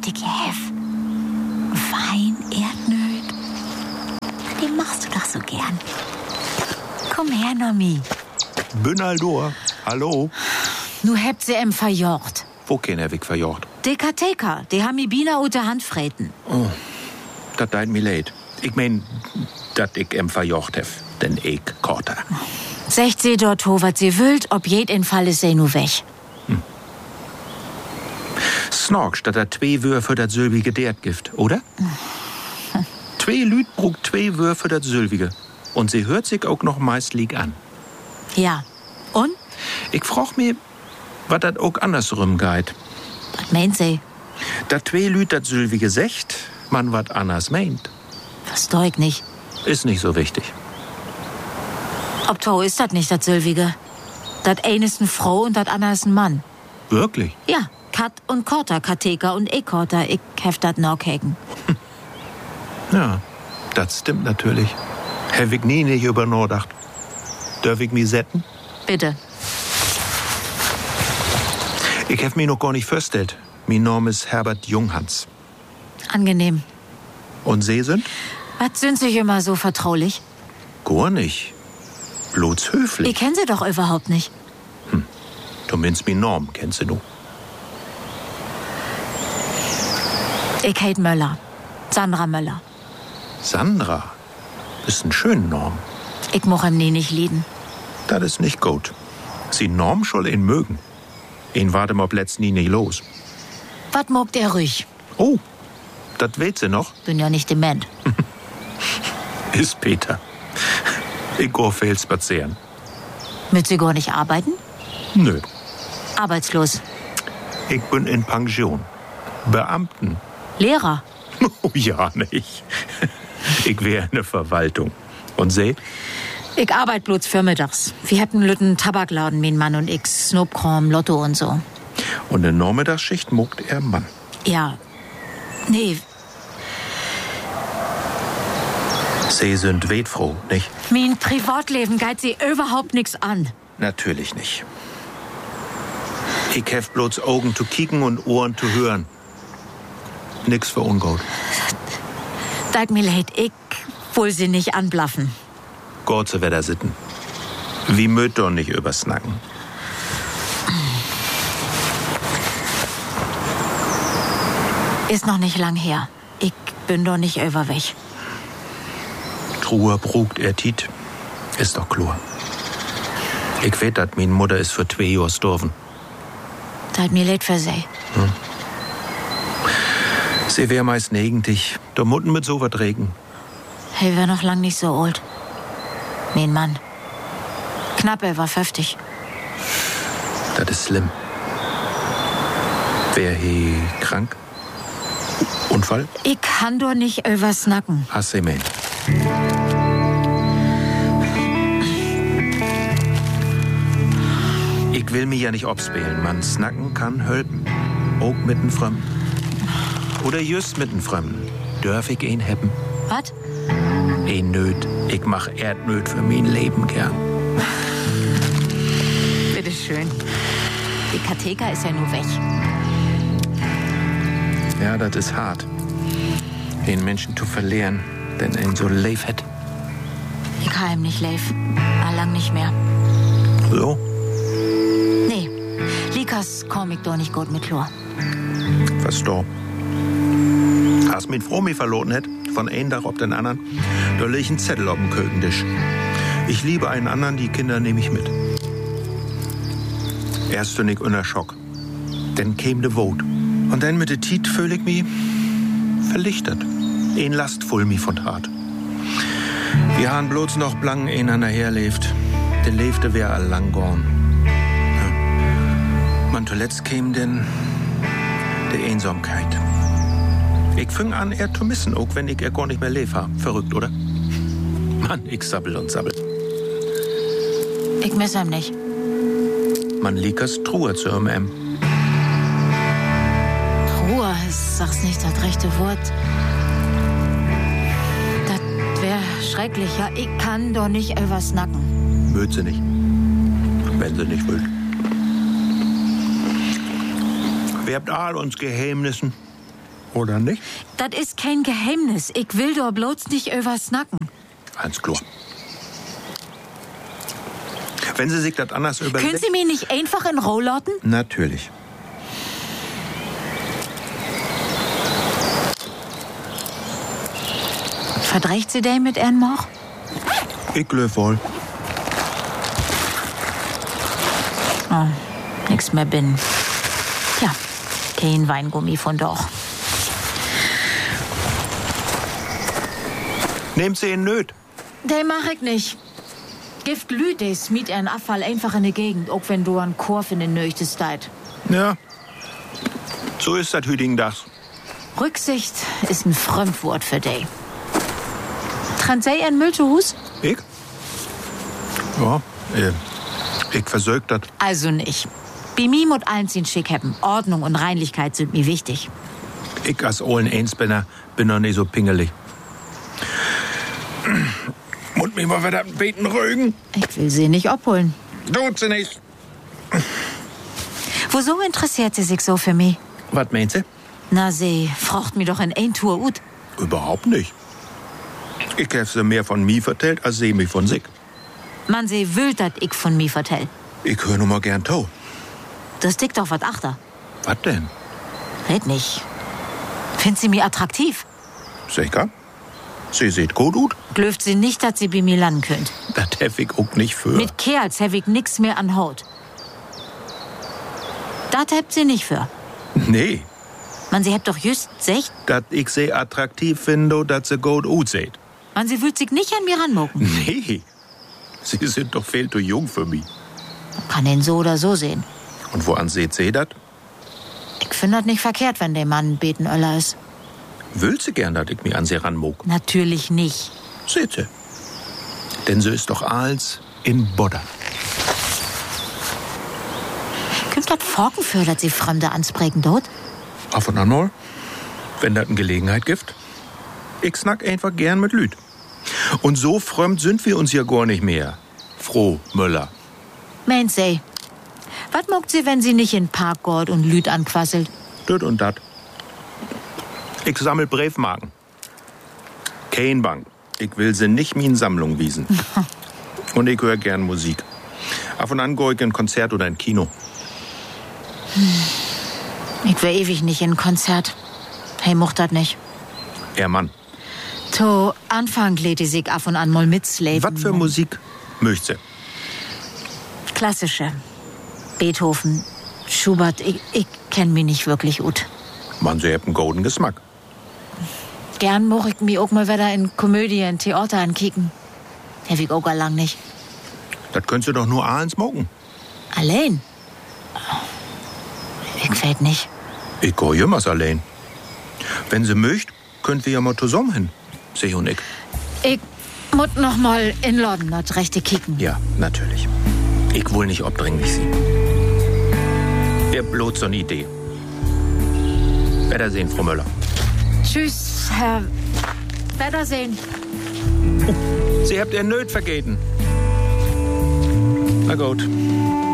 wat ich hef. Wein, Erdnöt. Den machst du doch so gern. Komm her, Nomi. Bin Aldor. Hallo. Nu hebt sie em verjocht. Wo kenn er weg verjocht? De Kateka, die haben mi Bina ut der Hand freten. Oh, dat deint mi leid. Ich mein, dat ich em verjocht hef. Den ich korter. Secht sie dort ho, wat sie wüllt, ob jed in Fall is sie nu weg. Snorkst, dat er 2 Wör für dat sülwige Dertgift, oder? 2 Lüd brug 2 Wör für dat sülwige. Und sie hört sich auch noch meist lieg an. Ja. Und? Ich frag mir, wat dat auch andersrum geht. Was meint sie? Dat 2 Lüd dat sülwige secht, man wat anders meint. Versteh ich nicht. Ist nicht so wichtig. Ob to ist dat nicht, dat Sülwige? Dat eine ist n Frau und dat andere ist n Mann. Wirklich? Ja, Kat und Korter, Kateka und Korter, ich heft dat Norkhagen. Ja, das stimmt natürlich. Hab ich nie nicht über nachgedacht. Darf ich mich setzen? Bitte. Ich hab mich noch gar nicht vorgestellt. Mein Name ist Herbert Junghans. Angenehm. Und Sie sind? Was sind Sie immer so vertraulich? Gar nicht. Bloß höflich. Ich kenn Sie doch überhaupt nicht. Du meinst mein Namen, kennst du? Ich heit Möller. Sandra Möller. Sandra? Ist ein schöner Name. Ich moch ihm nie nicht lieben. Das ist nicht gut. Sie Norm soll ihn mögen. Ihn wartet ob letzt nie nicht los. Was mogt er ruhig? Oh, das weet sie noch. Bin ja nicht dement. Ist Peter. Ich geh viel spazieren. Müsst Sie gar nicht arbeiten? Nö. Arbeitslos. Ich bin in Pension. Beamten. Lehrer. Oh ja, nicht. Ich wär in der Verwaltung. Und Sie? Ich arbeit bloß vormittags. Wir hätten lütten Tabakladen, mein Mann und ich. Snobkram, Lotto und so. Und in Nachmittagsschicht mogt er Mann. Ja. Nee, Sie sind wetfroh, nicht? mein Privatleben geht Sie überhaupt nix an. Natürlich nicht. Ich hef bloß Augen zu kicken und Ohren zu hören. Nix für ungut. Tut mir leid, ich will Sie nicht anblaffen. Gott se wieder sitten. Wie möt doch nicht übersnacken. Ist noch nicht lang her. Ich bin doch nicht überweg. Truhe brugt er tit. Ist doch klar. Ich weet, dat min Mutter ist für 2 Jahre gestorben. Tut mir leid für Sie. Sie wär meist negentig. Der Mutten mit so wat regen. Hey, wär noch lang nicht so alt. Mein Mann. Knapp, er war 50. Das ist schlimm. Wär he krank? Unfall? Ich kann doch nicht übersnacken. Hast sie meint. Ich will mich ja nicht obspielen. Man snacken kann helfen. Auch mit n Fremden. Oder just mit n Fremden. Dörf ich ihn hebben? Was? Ein Nöt. Ich mach Erdnöt für mein Leben gern. Bitteschön. Die Kateka ist ja nur weg. Ja, das ist hart. Den Menschen zu verlieren, denn ihn so leif hat. Ich kann ihm nicht leif. Lang nicht mehr. So? Nee, Likas komm ich doch nicht gut mit Chlor. Verstorben. Hast mit froh mich verloren hätt, von einem Tag auf den anderen, da leg ich einen Zettel auf dem Kökentisch. Ich liebe einen anderen, die Kinder nehme ich mit. Erst bin ich unter Schock. Dann käm de Wut. Und dann mit de Tiet fühl ich mich verlichtet. Ein Last voll mich von hart. Wir han bloß noch blang einander herlebt. Den lebte wär all lang gorn. Ja. Man zuletzt käm denn de Einsamkeit. Ich fing an, er zu missen, auch wenn ich er gar nicht mehr leb hab. Verrückt, oder? Mann, ich sabbel und sabbel. Ich miss ihm nicht. Man liekers Truhe zu ihm. Ruhe, ich sag's nicht das rechte Wort. Das wär schrecklich, ja. Ich kann doch nicht übersnacken. Mögt sie nicht. Wenn sie nicht will. Wir habt all uns Geheimnissen. Oder nicht? Das ist kein Geheimnis. Ich will doch bloß nicht übersnacken. Alles klar. Wenn Sie sich das anders überlegen... Können Sie mich nicht einfach in Ruhe lassen? Natürlich. Verdreht Sie den mit Ihren Moch? Ich glaube wohl. Oh, nix mehr bin. Tja, kein Weingummi von doch. Nehmt Sie ihn nöt. Den mach ich nicht. Gift Lü, der smiet ihren Abfall einfach in die Gegend, auch wenn du an Korf in den Nöchtes deit. Ja, so ist das hütigen Dachs. Rücksicht ist ein Fremdwort für dich. Trennt sei ein Müllhus? Ich? Ja, ich versögt das. Also nicht. Bei mir muss allen sin schick haben. Ordnung und Reinlichkeit sind mir wichtig. Ich als ollen Einspenner bin noch nicht so pingelig. Muss mich mal wieder beten rügen. Ich will sie nicht abholen. Tut sie nicht. Wieso interessiert sie sich so für mich? Was meint sie? Na, sie fragt mich doch in ein Tour ut. Überhaupt nicht. Ich habe sie mehr von mir vertellt, als sie mich von sich. Man, sie will, dass ich von mir vertell. Ich höre nur mal gern to. Das dickt doch was achter. Was denn? Red nicht. Find sie mir attraktiv? Sicher? Sie sieht gut aus. Glöft sie nicht, dass sie bei mir landen könnt. Das hef ich auch nicht für. Mit Kerls hab ich nix mehr an Haut. Das habt sie nicht für. Nee, Man, sie habt doch just secht. dass ich sie attraktiv finde, dass sie gut aussieht. Man, sie will sich nicht an mir ranmucken. Nee, sie sind doch viel zu jung für mich. Kann den so oder so sehen. Und woran seht sie das? Ich find das nicht verkehrt, wenn der Mann Betenöller ist. Will sie gern, dass ich mich an sie ranmuck? Natürlich nicht. Seht sie. Denn sie ist doch als in Bodder. Kommt das Forken für, dass sie Fremde ansprechen dort? Auf und an mal, wenn das eine Gelegenheit gibt. Ich snack einfach gern mit Lüd. Und so fremd sind wir uns ja gar nicht mehr. Froh, Müller. Meint sie. Was mogt sie, wenn sie nicht in Park geht und Lüd anquasselt? Das und dat. Ich sammel Briefmarken. Kein Bank. Ich will sie nicht min Sammlung wiesen. Und ich höre gern Musik. Auf und an geh ich in ein Konzert oder ein Kino. Ich will ewig nicht in ein Konzert. Hey, mocht das nicht. Er Mann. To Anfang lädt die sich auf und an mal mitsleben. Was für Musik möcht sie? Klassische. Beethoven, Schubert, ich kenn mich nicht wirklich gut. Man, sie hat einen golden Geschmack. Gern moch ich mich auch mal wieder in Komödie, in Theater ankicken. Hab ich auch lang nicht. Das könntest du doch nur abends smoken. Allein? Ich fällt nicht. Ich geh jemals allein. Wenn sie möcht, könnt wir ja mal zusammen hin. Sie und ich. Ich muss noch mal in London das rechte kicken. Ja, natürlich. Ich will nicht obdringlich sein. Wär bloß so eine Idee. Wiedersehen, Frau Müller. Tschüss, Herr. Wiedersehen. Sie habt ihr Nöt vergeten. Na gut.